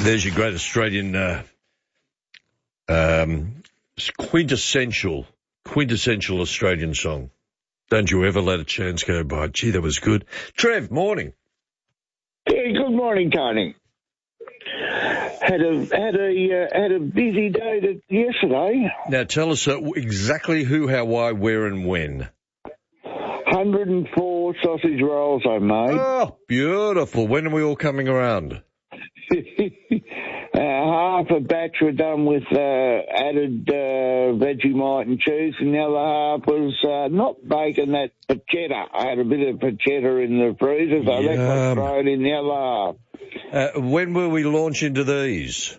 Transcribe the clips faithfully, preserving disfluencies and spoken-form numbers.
There's your great Australian uh, um, quintessential, quintessential Australian song. Don't you ever let a chance go by. Gee, that was good. Trev, morning. Hey, good morning, Tony. Had a had a uh, had a busy day to, yesterday. Now tell us uh, exactly who, how, why, where, and when. one hundred four sausage rolls I made. Oh, beautiful. When are we all coming around? uh, half a batch were done with uh, added uh, Vegemite and cheese, and the other half was uh, not bacon, that pancetta. I had a bit of pancetta in the freezer, so that's what's thrown in the other half. Uh, when will we launch into these?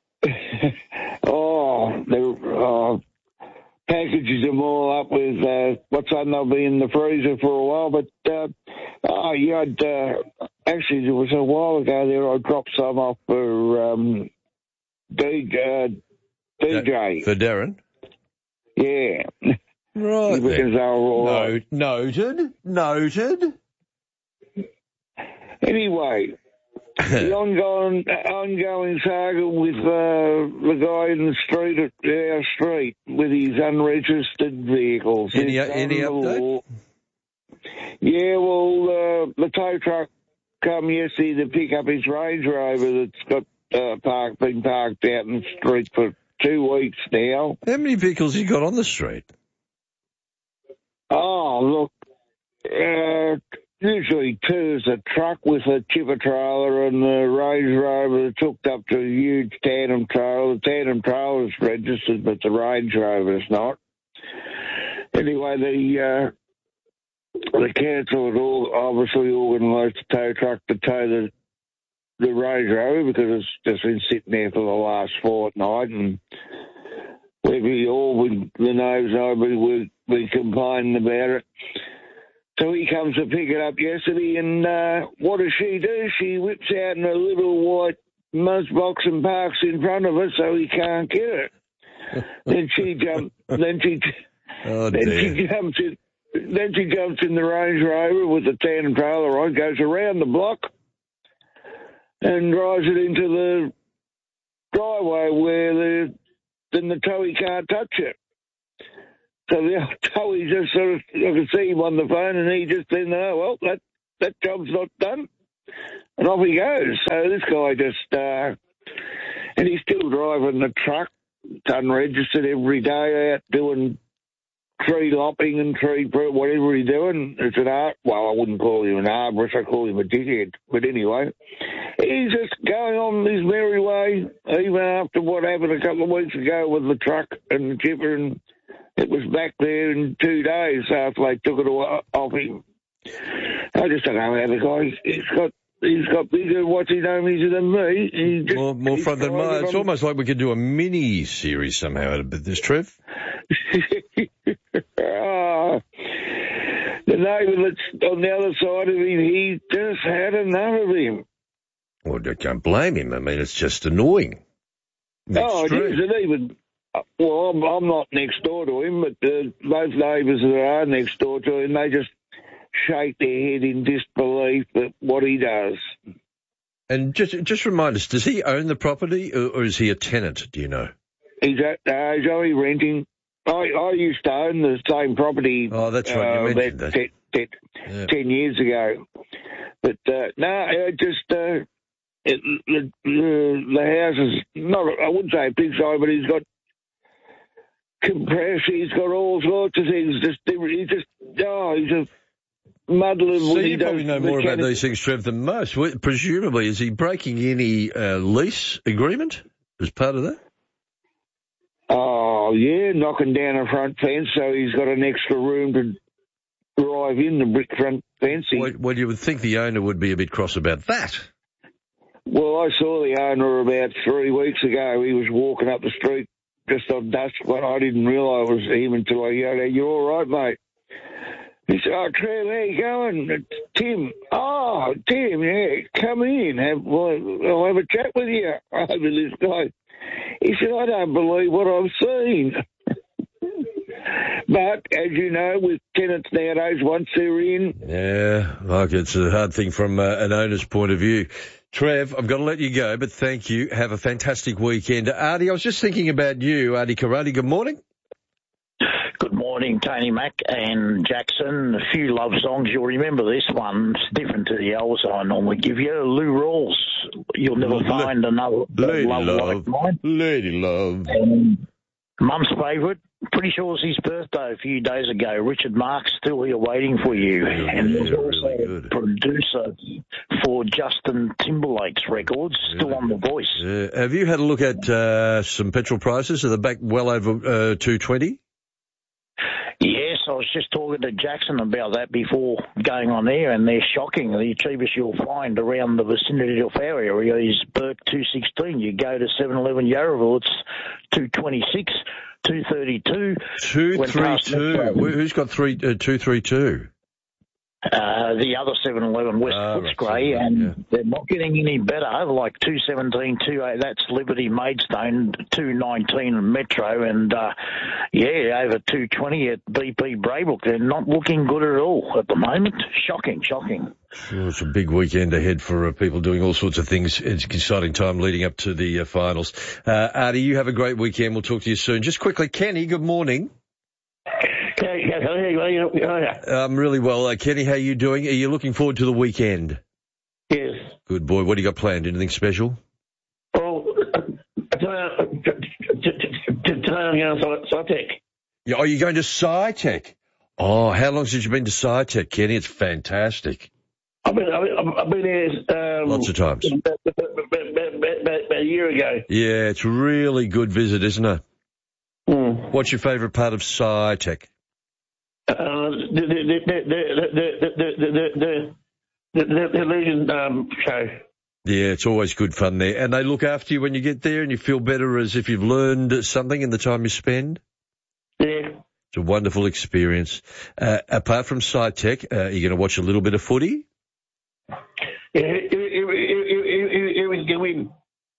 oh, they're... Uh, packages them all up with uh, what's on. They'll be in the freezer for a while. But, uh, oh, yeah, I'd, uh, actually, it was a while ago there, I dropped some off for um, D J. Uh, D J. For Darren? Yeah. Right. Because they were all no, right. Noted. Noted. Anyway. The ongoing ongoing saga with uh, the guy in the street at our street with his unregistered vehicles. Any, any update? Yeah, well, uh, the tow truck come yesterday to pick up his Range Rover that's got uh, parked, been parked out in the street for two weeks now. How many vehicles have you got on the street? Oh, look, uh, usually two is a truck with a chipper trailer and the Range Rover that's hooked up to a huge tandem trailer. The tandem trailer is registered, but the Range Rover is not. Anyway, the uh, the council had all obviously organised a tow truck to tow the the Range Rover because it's just been sitting there for the last fortnight, and we all, with the nose over, we we complaining about it. So he comes to pick it up yesterday, and uh, what does she do? She whips out in a little white muzz box and parks in front of us so he can't get it. then she jumps. Then she. Oh, then dear. she jumps in. Then she jumps in the Range Rover with the tandem trailer on, goes around the block, and drives it into the driveway where the then the towie can't touch it. So the towie just sort of, I could see him on the phone, and he just said, "No, well, that that job's not done," and off he goes. So this guy just, uh, and he's still driving the truck, it's unregistered every day, out doing tree lopping and tree, whatever he's doing. It's an art. Well, I wouldn't call him an arborist, I call him a dickhead. But anyway, he's just going on his merry way, even after what happened a couple of weeks ago with the truck and the chipper, and it was back there in two days after they took it off him. I just don't know how the guy, he's got, he's got bigger, what's his name, is than me. He just, More, more front than mine. It's on... almost like we could do a mini series somehow out of this, Trev. oh, the neighbour that's on the other side of him, he just had enough of him. Well, I can't blame him. I mean, it's just annoying. Oh, it is. And even, well, I'm, I'm not next door to him, but uh, both neighbours that are next door to him, they just shake their head in disbelief at what he does. And just just remind us, does he own the property or, or is he a tenant, do you know? He's, at, uh, he's only renting. I, I used to own the same property. Oh, that's right, you uh, mentioned that. Ten, ten, yeah. ten years ago. But, uh, no, it just, uh, it, the, the, the house is, not, I wouldn't say a big size, but he's got compressor, he's got all sorts of things. Just, he's just, oh, he's a muddler. So you he probably does know more mechanic- about these things, Trev, than most. Well, presumably, is he breaking any uh, lease agreement as part of that? Oh, yeah, knocking down a front fence, so he's got an extra room to drive in the brick front fence. Well, well, you would think the owner would be a bit cross about that. Well, I saw the owner about three weeks ago. He was walking up the street just on dusk, but I didn't realise it was him until I yelled out, "You all right, mate?" He said, "Oh, Trev, how you going?" It's Tim. "Oh, Tim, yeah, come in. Have, well, I'll have a chat with you." Over this guy. He said, "I don't believe what I've seen." But, as you know, with tenants nowadays, once they're in... Yeah, like it's a hard thing from uh, an owner's point of view. Trev, I've got to let you go, but thank you. Have a fantastic weekend. Artie, I was just thinking about you. Artie Karate, good morning. Good morning, Tony Mack and Jackson. A few love songs. You'll remember this one. It's different to the others I normally give you. Lou Rawls. You'll never L- find another Lady love, love like mine. Lady Love. And Mum's favourite. Pretty sure it was his birthday a few days ago. Richard Marx, Still Here Waiting for You. Yeah, and he was yeah, also really a good. producer for Justin Timberlake's records, still on The Voice. Yeah. Have you had a look at uh, some petrol prices? Are they back well over uh, two twenty? Yes, I was just talking to Jackson about that before going on air, and they're shocking. The cheapest you'll find around the vicinity of our area is Burke two sixteen. You go to seven eleven Yarraville, it's two twenty-six, two thirty-two. two thirty-two. Who's got three, uh, two thirty-two? Uh, the other seven eleven West Ah, Footscray, right, and yeah. they're not getting any better, like two seventeen, two eight, that's Liberty Maidstone, two nineteen Metro, and, uh, yeah, over two twenty at B P Braybrook. They're not looking good at all at the moment. Shocking, shocking. Sure, it's a big weekend ahead for uh, people doing all sorts of things. It's an exciting time leading up to the uh, finals. Uh, Artie, you have a great weekend. We'll talk to you soon. Just quickly, Kenny, good morning. I'm really well. Uh, Kenny, how are you doing? Are you looking forward to the weekend? Yes. Good boy. What do you got planned? Anything special? Well, today I'm going to Cytec. Yeah, are you going to SciTech? Oh, how long since you've been to SciTech, Kenny? It's fantastic. I've been, I've been, I've been there um, Lots of times. About, about, about, about, about a year ago. Yeah, it's a really good visit, isn't it? Mm. What's your favourite part of SciTech? Uh, the the the the the the the the the the Legion um, show. Yeah, it's always good fun there. And they look after you when you get there and you feel better as if you've learned something in the time you spend? Yeah. It's a wonderful experience. Uh, apart from SciTech, uh, are you going to watch a little bit of footy? Yeah, it, it, it, it, it, it was going.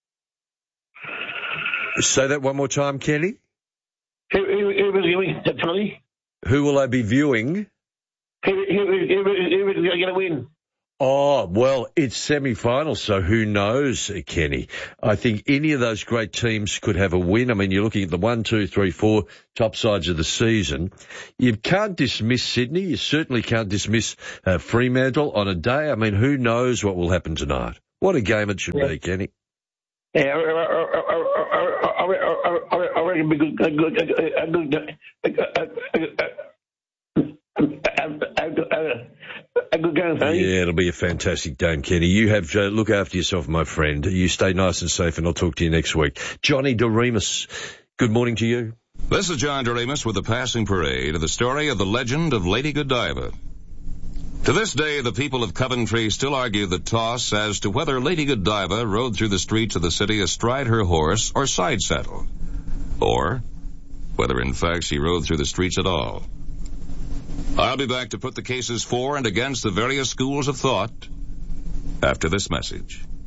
Say that one more time, Kenny. It, it, it was going, definitely. Who will I be viewing? It, it, it, it, it was going to win. Oh, well, it's semi-finals, so who knows, Kenny? I think any of those great teams could have a win. I mean, you're looking at the one, two, three, four top sides of the season. You can't dismiss Sydney. You certainly can't dismiss uh, Fremantle on a day. I mean, who knows what will happen tonight? What a game it should Yeah. be, Kenny. Yeah, I, I, I, I, I, I reckon it'll be good, a good, a good, a good game, Tony. Yeah, it'll be a fantastic game, Kenny. You have uh, look after yourself, my friend. You stay nice and safe, and I'll talk to you next week. Johnny DeRemus, good morning to you. This is John DeRemus with the Passing Parade of the story of the legend of Lady Godiva. To this day, the people of Coventry still argue the toss as to whether Lady Godiva rode through the streets of the city astride her horse or side saddle, or whether in fact she rode through the streets at all. I'll be back to put the cases for and against the various schools of thought after this message.